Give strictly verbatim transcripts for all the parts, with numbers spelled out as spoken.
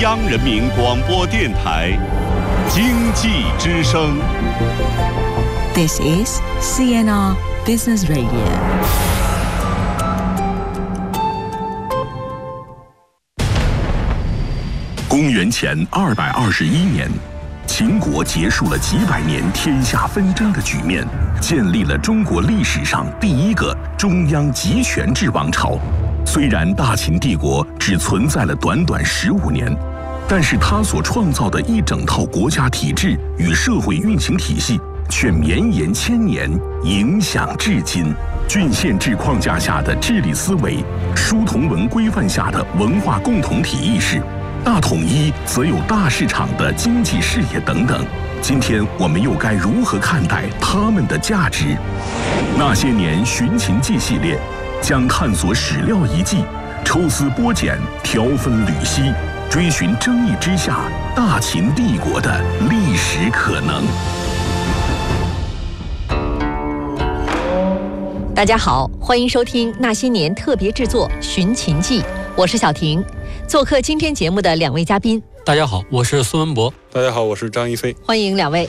央人民广播电台经济之声。 This is C N R Business Radio。 公元前二百二十一年，秦国结束了几百年天下纷争的局面，建立了中国历史上第一个中央集权制王朝。虽然大秦帝国只存在了短短十五年，但是它所创造的一整套国家体制与社会运行体系却绵延千年，影响至今。郡县制框架下的治理思维，书同文规范下的文化共同体意识，大统一则有大市场的经济视野等等。今天我们又该如何看待他们的价值？那些年寻秦记系列将探索史料遗迹，抽丝剥茧，条分缕析，追寻争议之下大秦帝国的历史可能。 大家好，欢迎收听那些年特别制作《寻秦记》，我是小婷。做客今天节目的两位嘉宾， 大家好，我是苏文博。 大家好，我是张一飞。 欢迎两位。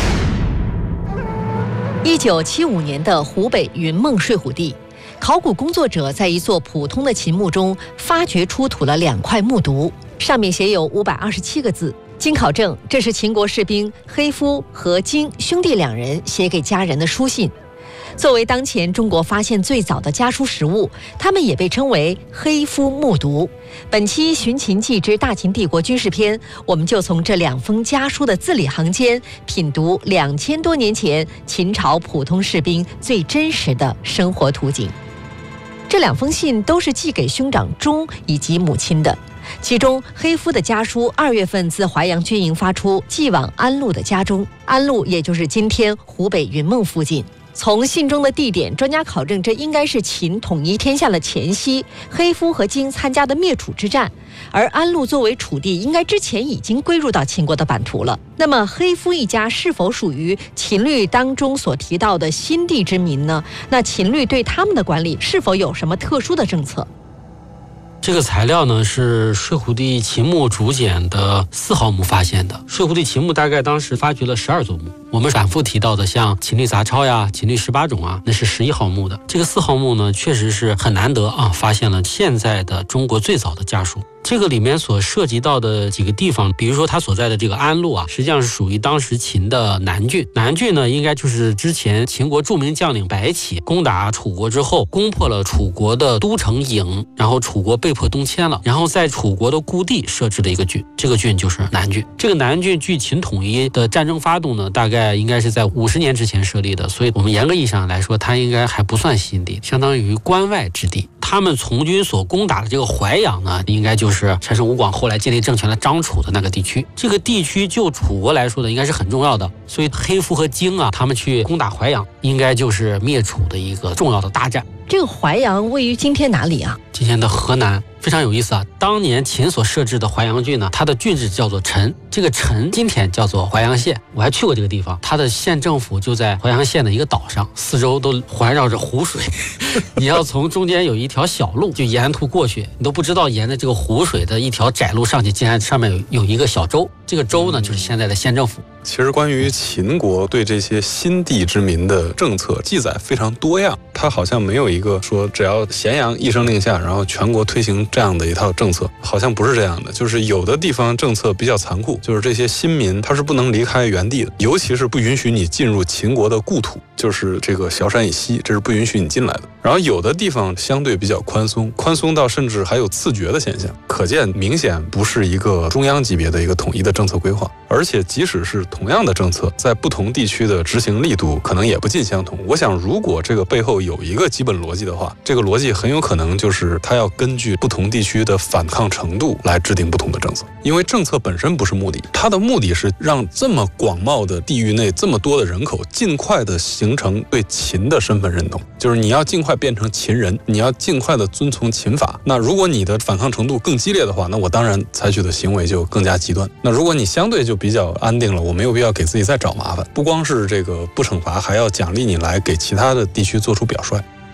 一九七五年的湖北云梦睡虎地，考古工作者在一座普通的秦墓中发掘出土了两块木牍，上面写有五百二十七个字。经考证，这是秦国士兵黑夫和荆兄弟两人写给家人的书信。作为当前中国发现最早的家书实物，它们也被称为黑夫木牍。本期《寻秦记之大秦帝国军事篇》，我们就从这两封家书的字里行间品读两千多年前秦朝普通士兵最真实的生活图景。这两封信都是寄给兄长钟以及母亲的。其中黑夫的家书二月份自淮阳军营发出，寄往安陆的家中，安陆也就是今天湖北云梦附近。从信中的地点，专家考证这应该是秦统一天下的前夕，黑夫和荆参加的灭楚之战，而安陆作为楚地，应该之前已经归入到秦国的版图了。那么黑夫一家是否属于秦律当中所提到的新地之民呢？那秦律对他们的管理是否有什么特殊的政策？ 这个材料呢是睡虎地秦墓竹简的四号墓发现的。睡虎地秦墓大概当时发掘了十二座墓，我们反复提到的像秦律杂抄呀、秦律十八种啊，那是十一号墓的。这个四号墓呢，确实是很难得啊，发现了现在的中国最早的家书。这个里面所涉及到的几个地方，比如说它所在的这个安陆啊，实际上是属于当时秦的南郡。南郡呢，应该就是之前秦国著名将领白起攻打楚国之后，攻破了楚国的都城郢，然后楚国被迫东迁了，然后在楚国的故地设置了一个郡，这个郡就是南郡。这个南郡距秦统一的战争发动呢，大概应该是在五十年之前设立的，所以我们严格意义上来说，它应该还不算新地，相当于关外之地。他们从军所攻打的这个淮阳呢，应该就是陈胜吴广后来建立政权的张楚的那个地区。这个地区就楚国来说呢，应该是很重要的，所以黑夫和荆啊，他们去攻打淮阳，应该就是灭楚的一个重要的大战。 这个淮阳位于今天哪里啊？ 今天的河南。非常有意思啊！当年秦所设置的淮阳郡呢，它的郡治叫做陈，这个陈今天叫做淮阳县。我还去过这个地方，它的县政府就在淮阳县的一个岛上，四周都环绕着湖水。你要从中间有一条小路，就沿途过去，你都不知道沿着这个湖水的一条窄路上去，竟然上面有有一个小州。这个州呢，就是现在的县政府。 其实关于秦国对这些新地之民的政策记载非常多样，它好像没有一个说只要咸阳一声令下，然后全国推行这样的一套政策，好像不是这样的。就是有的地方政策比较残酷，就是这些新民他是不能离开原地的，尤其是不允许你进入秦国的故土，就是这个崤山以西，这是不允许你进来的。然后有的地方相对比较宽松，宽松到甚至还有赐爵的现象，可见明显不是一个中央级别的一个统一的政策规划。而且即使是同样的政策，在不同地区的执行力度可能也不尽相同。我想如果这个背后有一个基本逻辑的话，这个逻辑很有可能就是它要根据不同地区的反抗程度来制定不同的政策。因为政策本身不是目的，它的目的是让这么广袤的地域内这么多的人口尽快的形成对秦的身份认同，就是你要尽快变成秦人，你要尽快的遵从秦法。那如果你的反抗程度更激烈的话，那我当然采取的行为就更加极端。那如果你相对就比较安定了，我没有必要给自己再找麻烦，不光是这个不惩罚，还要奖励你来给其他的地区做出表率。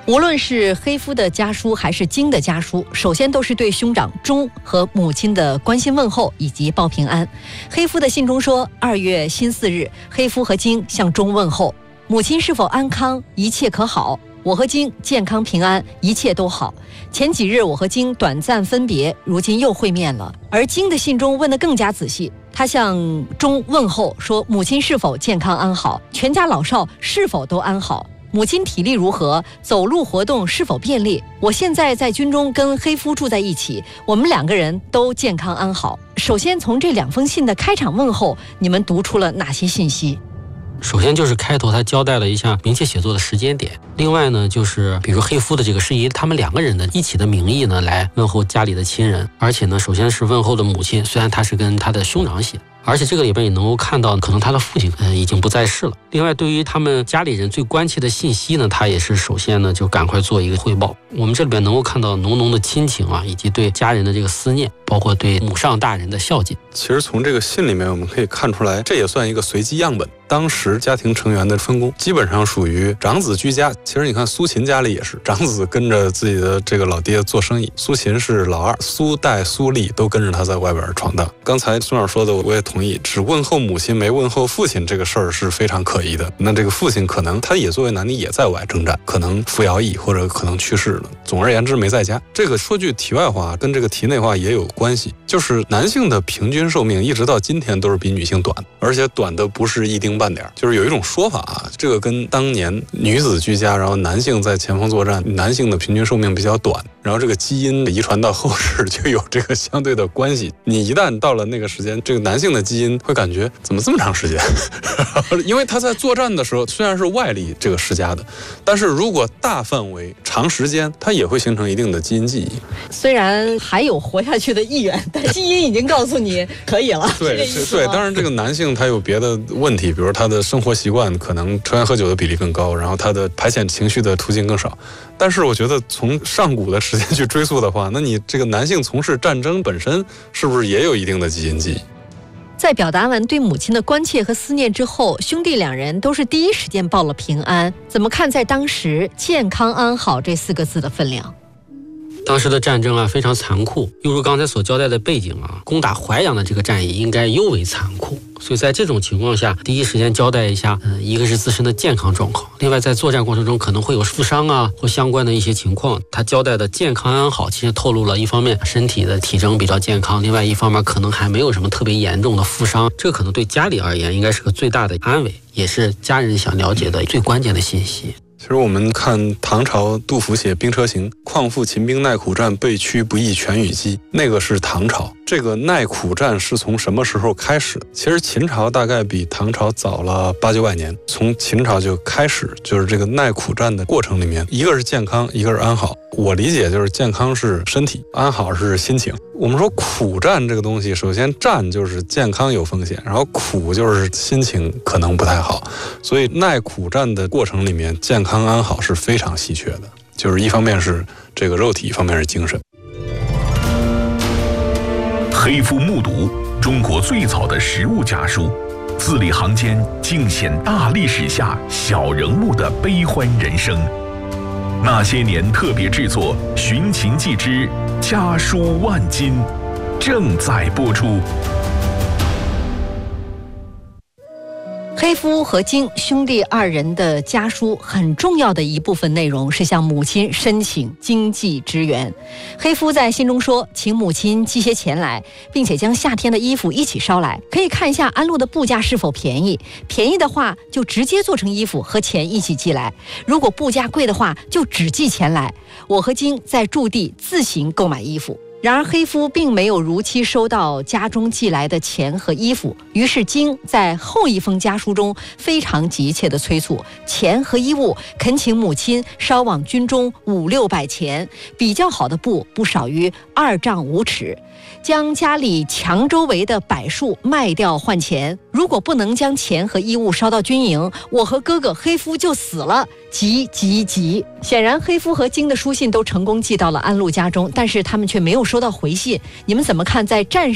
无论是黑夫的家书还是金的家书，首先都是对兄长钟和母亲的关心问候以及报平安。黑夫的信中说，二月辛巳日，黑夫和金向钟问候，母亲是否安康，一切可好？我和金健康平安，一切都好。前几日我和金短暂分别，如今又会面了。而金的信中问得更加仔细，他向钟问候说，母亲是否健康安好，全家老少是否都安好，母亲体力如何，走路活动是否便利。我现在在军中跟黑夫住在一起，我们两个人都健康安好。首先从这两封信的开场问候，你们读出了哪些信息？ 首先就是开头他交代了一下明切写作的时间点，另外呢就是比如黑夫的这个是以他们两个人的一起的名义呢来问候家里的亲人，而且呢首先是问候的母亲，虽然他是跟他的兄长写，而且这个里边也能够看到可能他的父亲嗯已经不在世了。另外对于他们家里人最关切的信息呢，他也是首先呢就赶快做一个汇报。我们这里边能够看到浓浓的亲情啊，以及对家人的这个思念，包括对母上大人的孝敬。 其实从这个信里面我们可以看出来，这也算一个随机样本。当时家庭成员的分工基本上属于长子居家。其实你看苏秦家里也是，长子跟着自己的这个老爹做生意，苏秦是老二，苏代、苏厉都跟着他在外边闯荡。刚才孙老师说的我也同意，只问候母亲没问候父亲这个事儿是非常可疑的。那这个父亲可能他也作为男丁也在外征战，可能服徭役或者可能去世了，总而言之没在家。这个说句题外话，跟这个题内话也有关系，就是男性的平均寿命一直到今天都是比女性短，而且短的不是一丁半点。就是有一种说法啊，这个跟当年女子居家，然后男性在前方作战，男性的平均寿命比较短，然后这个基因遗传到后世就有这个相对的关系。你一旦到了那个时间，这个男性的基因会感觉怎么这么长时间因为他在作战的时候虽然是外力这个施加的，但是如果大范围长时间，它也会形成一定的基因记忆。 虽然还有活下去的意愿，但基因已经告诉你可以了。 对对，当然这个男性他有别的问题，比如他的生活习惯可能抽烟喝酒的比例更高，然后他的排遣情绪的途径更少。但是我觉得从上古的时间去追溯的话，那你这个男性从事战争本身是不是也有一定的基因记忆？ 在表达完对母亲的关切和思念之后，兄弟两人都是第一时间报了平安。怎么看在当时健康安好这四个字的分量？ 当时的战争啊非常残酷，又如刚才所交代的背景啊，攻打淮阳的这个战役应该尤为残酷，所以在这种情况下，第一时间交代一下，嗯，一个是自身的健康状况，另外在作战过程中可能会有负伤啊或相关的一些情况，他交代的健康安好，其实透露了一方面身体的体征比较健康，另外一方面可能还没有什么特别严重的负伤，这可能对家里而言应该是个最大的安慰，也是家人想了解的最关键的信息。 其实我们看唐朝杜甫写《兵车行》，况复秦兵耐苦战，被驱不亦全与鸡，那个是唐朝。这个耐苦战是从什么时候开始的？其实秦朝大概比唐朝早了八九百年，从秦朝就开始，就是这个耐苦战的过程里面，一个是健康，一个是安好。我理解就是健康是身体，安好是心情。我们说苦战这个东西，首先战就是健康有风险，然后苦就是心情可能不太好，所以耐苦战的过程里面，健康安好是非常稀缺的，就是一方面是这个肉体，一方面是精神。 黑夫目睹中国最早的实物家书，字里行间尽显大历史下小人物的悲欢人生。那些年特别制作《寻秦记之家书万金》正在播出。 黑夫和金兄弟二人的家书很重要的一部分内容是向母亲申请经济支援。黑夫在信中说，请母亲寄些钱来，并且将夏天的衣服一起捎来，可以看一下安陆的布价是否便宜，便宜的话就直接做成衣服和钱一起寄来，如果布价贵的话就只寄钱来，我和金在驻地自行购买衣服。然而黑夫并没有如期收到家中寄来的钱和衣服，于是金在后一封家书中非常急切地催促钱和衣物，恳请母亲捎往军中五六百钱，比较好的布不少于二丈五尺，将家里墙周围的柏树卖掉换钱，如果不能将钱和衣物捎到军营，我和哥哥黑夫就死了，急急急。显然黑夫和金的书信都成功寄到了安陆家中，但是他们却没有收到回信。你们怎么看在战